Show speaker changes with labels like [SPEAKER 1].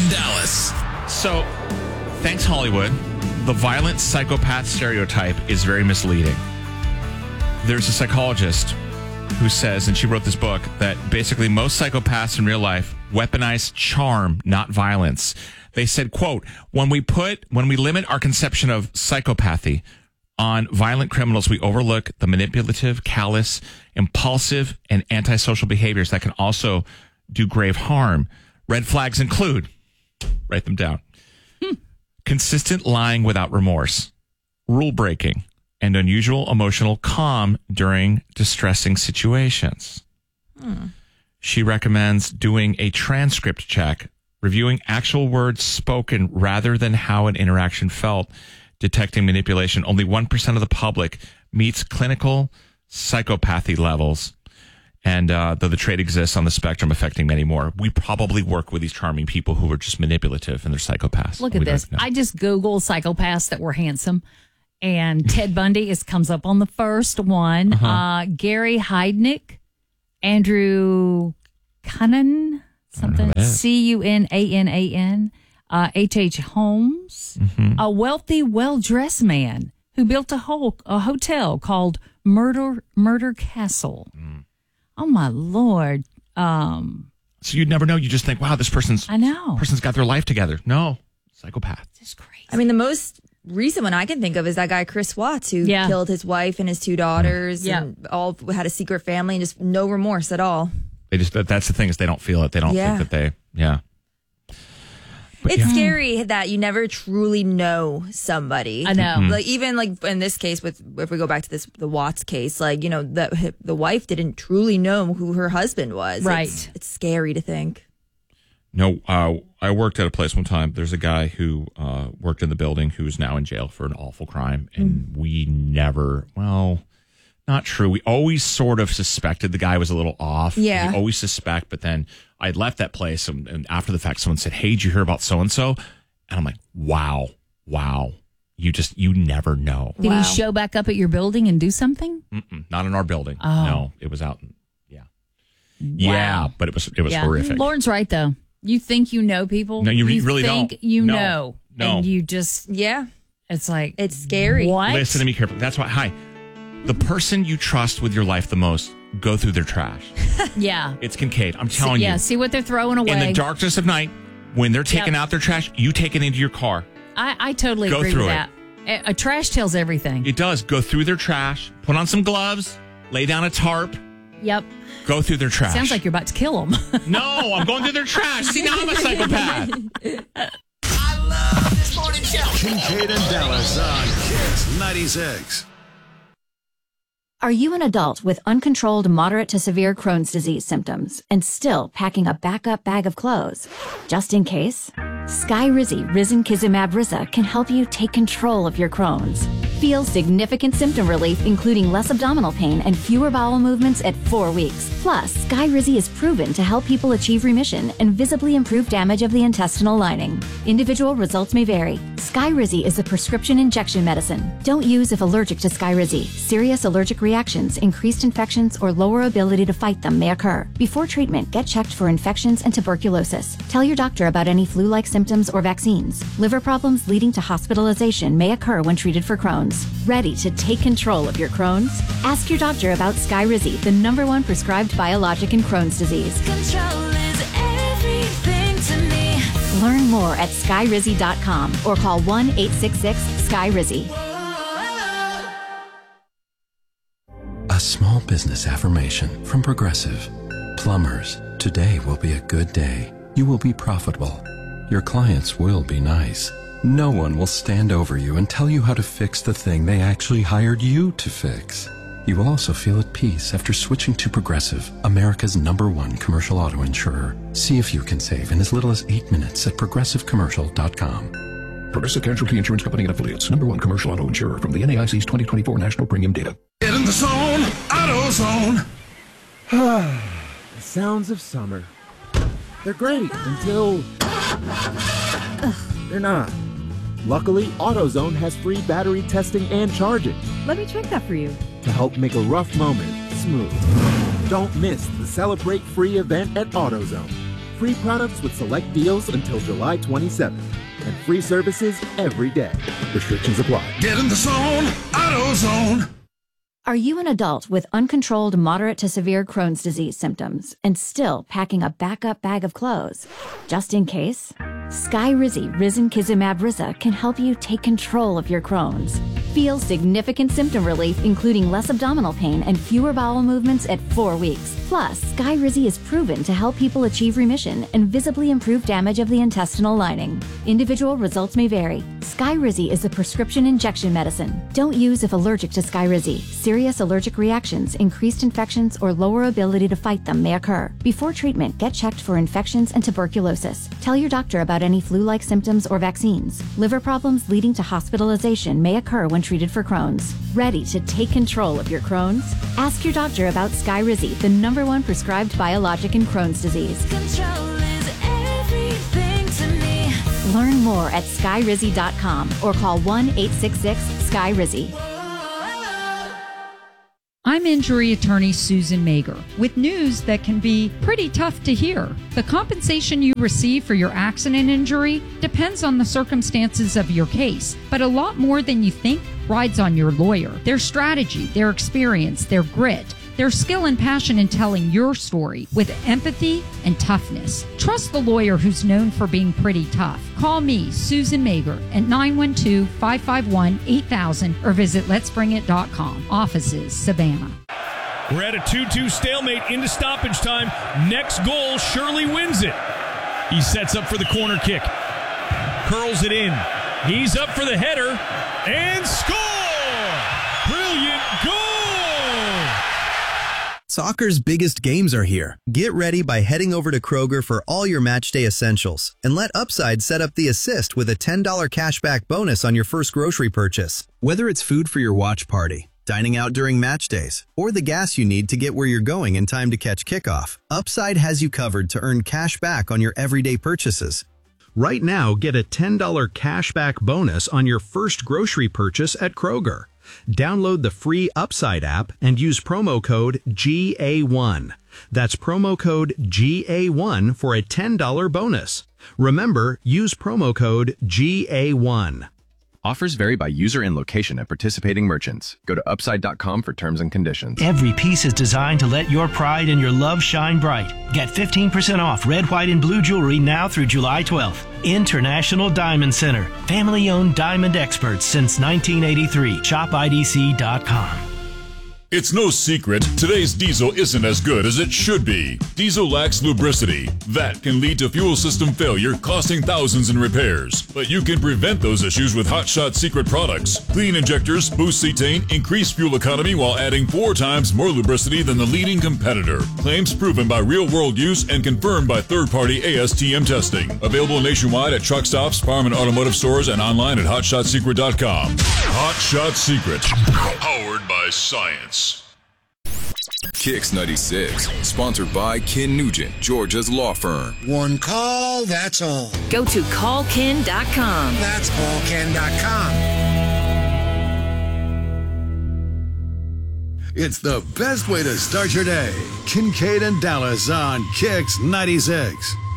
[SPEAKER 1] in Dallas.
[SPEAKER 2] So, thanks, Hollywood. The violent psychopath stereotype is very misleading. There's a psychologist who says, and she wrote this book, that basically most psychopaths in real life weaponize charm, not violence. They said, quote, when we limit our conception of psychopathy on violent criminals, we overlook the manipulative, callous, impulsive, and antisocial behaviors that can also do grave harm. Red flags include, write them down, consistent lying without remorse, rule breaking, and unusual emotional calm during distressing situations. She recommends doing a transcript check, reviewing actual words spoken rather than how an interaction felt, detecting manipulation. Only 1% of the public meets clinical psychopathy levels. And though the trait exists on the spectrum affecting many more, we probably work with these charming people who are just manipulative and they're psychopaths.
[SPEAKER 3] Look at this. I just Googled psychopaths that were handsome. And Ted Bundy comes up on the first one. Gary Heidnik, Andrew Cunanan, something, Cunanan, H.H. Holmes, a wealthy, well-dressed man who built a hotel called Murder Castle. Oh, my Lord.
[SPEAKER 2] So you'd never know. You just think, wow, this person's got their life together. No, psychopath.
[SPEAKER 3] It's crazy.
[SPEAKER 4] I mean, the most recent one I can think of is that guy Chris Watts, who killed his wife and his two daughters and all had a secret family and just no remorse at all.
[SPEAKER 2] That's the thing, is they don't feel it. They don't think that they, But
[SPEAKER 4] it's scary that you never truly know somebody.
[SPEAKER 3] I know.
[SPEAKER 4] Like, even like in this case, if we go back to the Watts case, like, you know, the wife didn't truly know who her husband was.
[SPEAKER 3] Right.
[SPEAKER 4] It's scary to think.
[SPEAKER 2] No, I worked at a place one time. There's a guy who worked in the building who's now in jail for an awful crime. And we never, not true. We always sort of suspected the guy was a little off.
[SPEAKER 4] Yeah.
[SPEAKER 2] We always suspect, but then I had left that place and after the fact, someone said, hey, did you hear about so-and-so? And I'm like, wow. You never know.
[SPEAKER 3] Did he show back up at your building and do something?
[SPEAKER 2] Not in our building.
[SPEAKER 3] Oh.
[SPEAKER 2] No, it was out. Yeah, but it was horrific.
[SPEAKER 3] Lauren's right, though. You think you know people.
[SPEAKER 2] No, you really
[SPEAKER 3] think
[SPEAKER 2] don't.
[SPEAKER 3] You
[SPEAKER 2] No.
[SPEAKER 3] know.
[SPEAKER 2] No.
[SPEAKER 3] And you just, it's like.
[SPEAKER 4] It's scary.
[SPEAKER 3] What?
[SPEAKER 2] Listen to me carefully. That's why, the person you trust with your life the most, go through their trash.
[SPEAKER 3] Yeah.
[SPEAKER 2] It's Kincaid. I'm telling you.
[SPEAKER 3] Yeah, see what they're throwing away.
[SPEAKER 2] In the darkness of night, when they're taking out their trash, you take it into your car.
[SPEAKER 3] I totally
[SPEAKER 2] Go
[SPEAKER 3] agree
[SPEAKER 2] through
[SPEAKER 3] with that. A trash tells everything.
[SPEAKER 2] It does. Go through their trash, put on some gloves, lay down a tarp.
[SPEAKER 3] Yep.
[SPEAKER 2] Go through their trash.
[SPEAKER 3] Sounds like you're about to kill them.
[SPEAKER 2] No, I'm going through their trash. See, now I'm a psychopath.
[SPEAKER 1] I love this morning show.
[SPEAKER 5] Kincaid and Dallas on Kiss 96.
[SPEAKER 6] Are you an adult with uncontrolled moderate to severe Crohn's disease symptoms and still packing a backup bag of clothes? Just in case? Skyrizi Risankizumab Risa can help you take control of your Crohn's. Feel significant symptom relief, including less abdominal pain and fewer bowel movements at 4 weeks. Plus, Skyrizi is proven to help people achieve remission and visibly improve damage of the intestinal lining. Individual results may vary. Skyrizi is a prescription injection medicine. Don't use if allergic to Skyrizi. Serious allergic reactions, increased infections, or lower ability to fight them may occur. Before treatment, get checked for infections and tuberculosis. Tell your doctor about any flu-like symptoms or vaccines. Liver problems leading to hospitalization may occur when treated for Crohn's. Ready to take control of your Crohn's? Ask your doctor about Skyrizi, the #1 prescribed biologic in Crohn's disease.
[SPEAKER 7] Control is everything to me.
[SPEAKER 6] Learn more at skyrizi.com or call 1-866-SKYRIZI.
[SPEAKER 8] A small business affirmation from Progressive. Plumbers, today will be a good day. You will be profitable. Your clients will be nice. No one will stand over you and tell you how to fix the thing they actually hired you to fix. You will also feel at peace after switching to Progressive, America's #1 commercial auto insurer. See if you can save in as little as 8 minutes at progressivecommercial.com.
[SPEAKER 9] Progressive Casualty Insurance Company and Affiliates. #1 commercial auto insurer from the NAIC's 2024 National Premium Data.
[SPEAKER 5] Get in the zone, AutoZone.
[SPEAKER 10] The sounds of summer. They're great until they're not. Luckily, AutoZone has free battery testing and charging
[SPEAKER 11] Let me check that for you.
[SPEAKER 10] to help make a rough moment smooth. Don't miss the Celebrate Free event at AutoZone. free products with select deals until July 27th. And free services every day. Restrictions apply.
[SPEAKER 5] Get in the zone, AutoZone.
[SPEAKER 6] Are you an adult with uncontrolled moderate to severe Crohn's disease symptoms and still packing a backup bag of clothes? Just in case? Skyrizi Risankizumab Riza can help you take control of your Crohn's. Feel significant symptom relief, including less abdominal pain and fewer bowel movements at 4 weeks. Plus, Skyrizi is proven to help people achieve remission and visibly improve damage of the intestinal lining. Individual results may vary. Skyrizi is a prescription injection medicine. Don't use if allergic to Skyrizi. Serious allergic reactions, increased infections, or lower ability to fight them may occur. Before treatment, get checked for infections and tuberculosis. Tell your doctor about any flu-like symptoms or vaccines. Liver problems leading to hospitalization may occur when treated for Crohn's. Ready to take control of your Crohn's? Ask your doctor about Skyrizi, the #1 prescribed biologic in Crohn's disease.
[SPEAKER 7] Control is everything to me.
[SPEAKER 6] Learn more at skyrizi.com or call 1-866-SKY-RIZZI.
[SPEAKER 11] I'm injury attorney Susan Mager with news that can be pretty tough to hear. The compensation you receive for your accident injury depends on the circumstances of your case, but a lot more than you think rides on your lawyer, their strategy, their experience, their grit, their skill and passion in telling your story with empathy and toughness. Trust the lawyer who's known for being pretty tough. Call me, Susan Mager, at 912-551-8000 or visit letsbringit.com. Offices, Savannah.
[SPEAKER 12] We're at a 2-2 stalemate into stoppage time. Next goal, Shirley wins it. He sets up for the corner kick. Curls it in. He's up for the header and score! Brilliant goal!
[SPEAKER 13] Soccer's biggest games are here. Get ready by heading over to Kroger for all your matchday essentials and let Upside set up the assist with a $10 cashback bonus on your first grocery purchase. Whether it's food for your watch party, dining out during match days, or the gas you need to get where you're going in time to catch kickoff, Upside has you covered to earn cash back on your everyday purchases. Right now, get a $10 cashback bonus on your first grocery purchase at Kroger. Download the free Upside app and use promo code GA1. That's promo code GA1 for a $10 bonus. Remember, use promo code GA1.
[SPEAKER 14] Offers vary by user and location at participating merchants. Go to upside.com for terms and conditions.
[SPEAKER 15] Every piece is designed to let your pride and your love shine bright. Get 15% off red, white, and blue jewelry now through July 12th. International Diamond Center. Family-owned diamond experts since 1983. ShopIDC.com.
[SPEAKER 16] It's no secret, today's diesel isn't as good as it should be. Diesel lacks lubricity. That can lead to fuel system failure, costing thousands in repairs. But you can prevent those issues with Hot Shot Secret products. Clean injectors, boost cetane, increase fuel economy while adding 4 times more lubricity than the leading competitor. Claims proven by real-world use and confirmed by third-party ASTM testing. Available nationwide at truck stops, farm and automotive stores, and online at HotShotSecret.com. Hot Shot Secret. Powered by science.
[SPEAKER 17] Kicks 96, sponsored by Ken Nugent, Georgia's law firm.
[SPEAKER 18] One call, that's all.
[SPEAKER 19] Go to callken.com.
[SPEAKER 18] That's callken.com.
[SPEAKER 5] It's the best way to start your day. Kincaid and Dallas on Kicks 96.